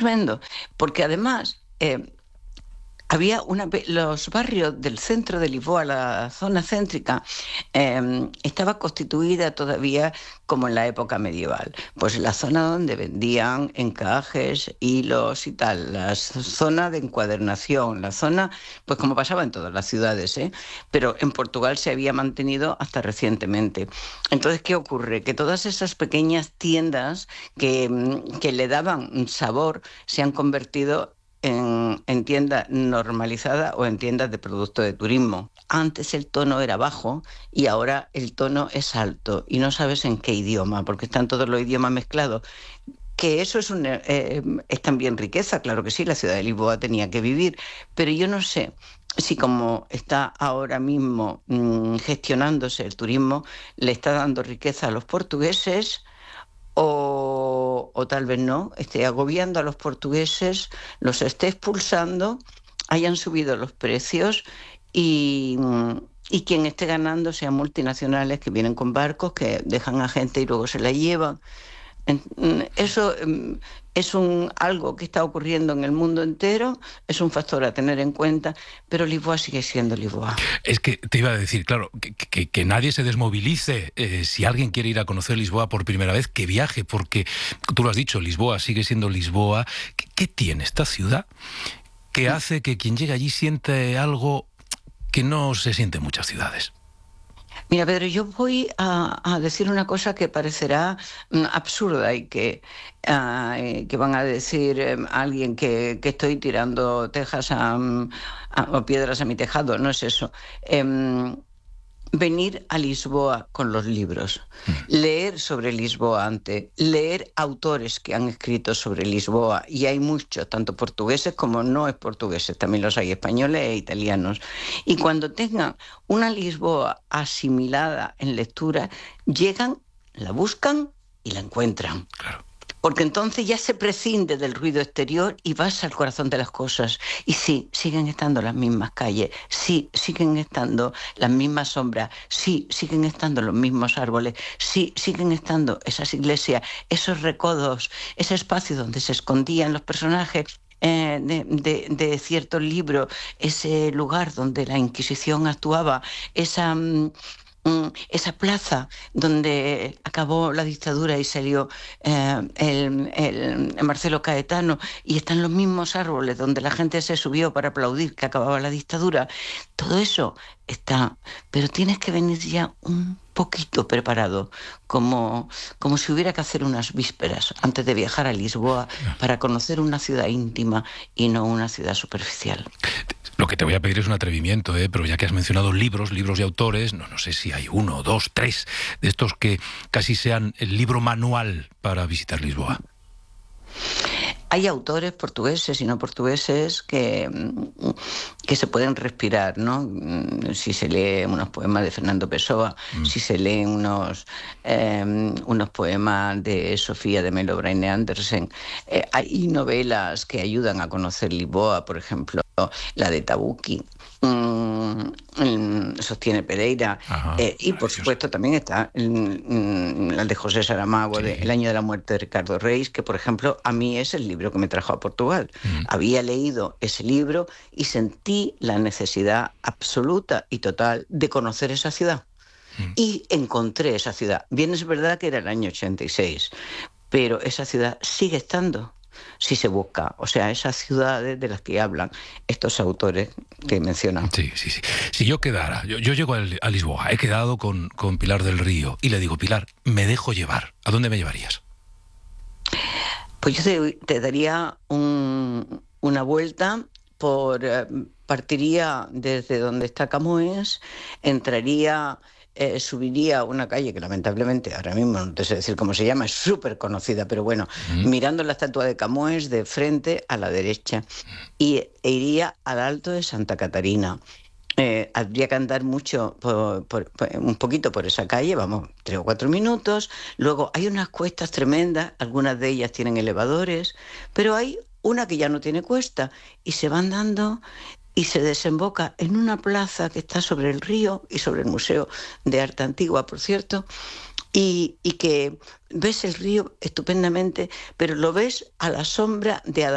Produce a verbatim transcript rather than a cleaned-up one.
tremendo, porque además eh, había una, los barrios del centro de Lisboa, la zona céntrica, eh, estaba constituida todavía como en la época medieval. Pues la zona donde vendían encajes, hilos y tal, la zona de encuadernación, la zona, pues como pasaba en todas las ciudades, ¿eh? Pero en Portugal se había mantenido hasta recientemente. Entonces, ¿qué ocurre? Que todas esas pequeñas tiendas que, que le daban sabor se han convertido En, en tiendas normalizadas o en tiendas de productos de turismo. Antes el tono era bajo y ahora el tono es alto y no sabes en qué idioma, porque están todos los idiomas mezclados. Que eso es, un, eh, es también riqueza, claro que sí, la ciudad de Lisboa tenía que vivir, pero yo no sé si como está ahora mismo mmm, gestionándose el turismo, le está dando riqueza a los portugueses. O, o tal vez no, esté agobiando a los portugueses, los esté expulsando, hayan subido los precios y, y quien esté ganando sean multinacionales que vienen con barcos, que dejan a gente y luego se la llevan. Eso es un, algo que está ocurriendo en el mundo entero, es un factor a tener en cuenta, pero Lisboa sigue siendo Lisboa. Es que te iba a decir, claro, que, que, que nadie se desmovilice. Eh, si alguien quiere ir a conocer Lisboa por primera vez, que viaje, porque tú lo has dicho, Lisboa sigue siendo Lisboa. ¿Qué, qué tiene esta ciudad que hace que quien llega allí siente algo que no se siente en muchas ciudades? Mira, Pedro, yo voy a, a decir una cosa que parecerá mm, absurda y que, uh, que van a decir eh, alguien que, que estoy tirando tejas a, a, o piedras a mi tejado, no es eso. Eh, venir a Lisboa con los libros, leer sobre Lisboa antes, leer autores que han escrito sobre Lisboa, y hay muchos, tanto portugueses como no es portugueses, también los hay españoles e italianos, y cuando tengan una Lisboa asimilada en lectura, llegan, la buscan y la encuentran. Claro. Porque entonces ya se prescinde del ruido exterior y vas al corazón de las cosas. Y sí, siguen estando las mismas calles, sí, siguen estando las mismas sombras, sí, siguen estando los mismos árboles, sí, siguen estando esas iglesias, esos recodos, ese espacio donde se escondían los personajes eh, de, de, de ciertos libros, ese lugar donde la Inquisición actuaba, esa... Mm, esa plaza donde acabó la dictadura y salió eh, el, el, el Marcelo Caetano, y están los mismos árboles donde la gente se subió para aplaudir que acababa la dictadura. Todo eso está, pero tienes que venir ya un poquito preparado, como, como si hubiera que hacer unas vísperas antes de viajar a Lisboa para conocer una ciudad íntima y no una ciudad superficial. Lo que te voy a pedir es un atrevimiento, ¿eh? Pero ya que has mencionado libros, libros y autores, no, no sé si hay uno, dos, tres de estos que casi sean el libro manual para visitar Lisboa. Hay autores portugueses y no portugueses que, que se pueden respirar, ¿no? Si se lee unos poemas de Fernando Pessoa, mm. si se leen unos, eh, unos poemas de Sofía de Melo Braine Andersen. Eh, hay novelas que ayudan a conocer Lisboa, por ejemplo, la de Tabucchi. Mm, sostiene Pereira. Ajá, eh, y por supuesto también está mm, la de José Saramago, sí. de El año de la muerte de Ricardo Reis, que por ejemplo a mí es el libro que me trajo a Portugal. Mm. Había leído ese libro y sentí la necesidad absoluta y total de conocer esa ciudad. Mm. Y encontré esa ciudad. Bien, es verdad que era el año ochenta y seis, pero esa ciudad sigue estando si se busca, o sea, esas ciudades de las que hablan estos autores que mencionan. Sí, sí, sí. Si yo quedara, yo, yo llego a Lisboa, he quedado con, con Pilar del Río y le digo, Pilar, me dejo llevar, ¿a dónde me llevarías? Pues yo te, te daría un, una vuelta por, eh, partiría desde donde está Camões, entraría... Eh, subiría una calle que lamentablemente ahora mismo no te sé decir cómo se llama, es súper conocida, pero bueno, uh-huh. mirando la estatua de Camões de frente a la derecha, y e iría al Alto de Santa Catarina. Eh, habría que andar mucho, por, por, por, un poquito por esa calle, vamos, tres o cuatro minutos. Luego hay unas cuestas tremendas, algunas de ellas tienen elevadores, pero hay una que ya no tiene cuesta y se van dando... y se desemboca en una plaza que está sobre el río y sobre el Museo de Arte Antigua, por cierto, y, y que ves el río estupendamente, pero lo ves a la sombra de